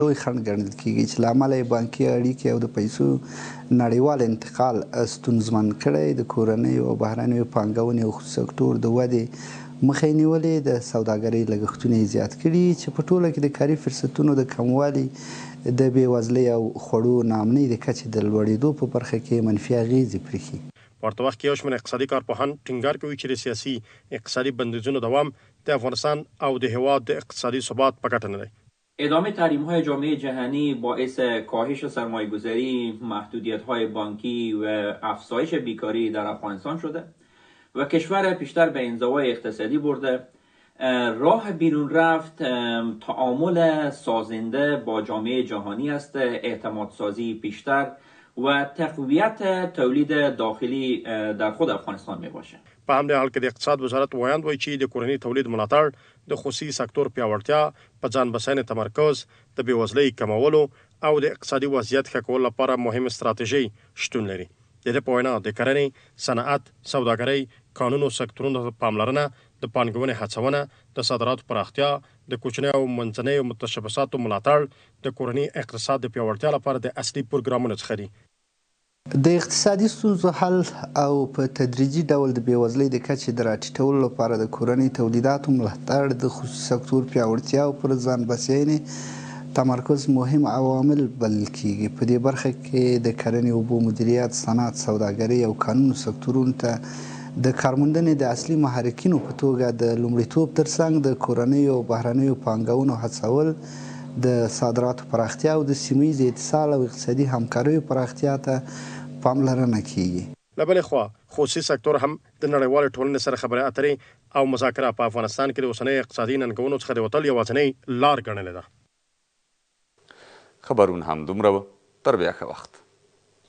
لوی خنډ ګڼل کېږي چې له امله یې بانکي اړیکې او د پیسو نړیوال انتقال ستونزمن کړی، د کورنیو او بهرنیو پانګونې او خصوصي سکتور د ودې مخه یې نیولې، د سوداګرۍ لګښتونه یې زیات کړي چې په ټوله کې د کاري فرصتونو د کموالي، د بېوزلۍ او خوړو ناامنۍ د کچې د لوړېدو په برخه کې منفي اغېزې پرېښي. په ورته وخت کې یو شمېر اقتصادي کارپوهان ټینګار کوي چې د سیاسي اقتصادي بندیزونو دوام د افغانستان او د هېواد د اقتصادي ثبات په ګټه نه دی. ادامه تحریم‌های جامعه جهانی باعث کاهش سرمایه‌گذاری، محدودیت‌های بانکی و افزایش بیکاری در افغانستان شده و کشور پیشتر به انزوای اقتصادی برده. راه بیرون رفت تعامل سازنده با جامعه جهانی است، اعتماد سازی بیشتر و تقویت تولید داخلی در خود افغانستان می باشه. په همدې حال کې د اقتصاد وزارت وایي چې د کورني تولید ملاتړ، د خصوصي سکتور پیاوړتیا، په ځان بسنې تمرکز، د بېوزلۍ کمولو او د اقتصادي وضعیت ښه کولو لپاره مهم ستراتیژي شتون لري. د دې په وینا د کرنې، صنعت، سوداګرۍ، کانونو سکتورونو ته پاملرنه، د پانګونې هڅونه، د صادراتو پراختیا، د کوچنیو او منځنیو متشبثاتو ملاتړ د کورني اقتصاد د پیاوړتیا لپاره د اصلي پروګرامونو څخه دي. د اقتصادي ستونزو حل او په تدریجي ډول د بېوزلۍ د کچې د راټیټولو لپاره د کورني تولیداتو ملاتړ، د خصوصي سکتور پیاوړتیا او پر ځان بسیاینې تمرکز مهم عوامل بلل کېږي. په دې برخه کې د کرنې، اوبو مدیریت، صنعت، سوداګرۍ او کانونو سکتورونو ته د کارموندنې د اصلي محرکینو په توګه د لومړیتوب ترڅنګ د کورنیو او بهرنیو پانګونو هڅول، د صادراتو پراختیا او د سیمه ییز اتصال او اقتصادي همکاریو پراختیا ته پاملرنه کیږي. له بلې خوا خصوصي سکتور هم د نړیوالې ټولنې سره خبرې اترې او مذاکره په افغانستان کې د اوسنۍ اقتصادي ننګونو څخه د وتل یوازینۍ لار ګڼلې ده. خبرونه هم دومره و. تر بیا ښه وخت.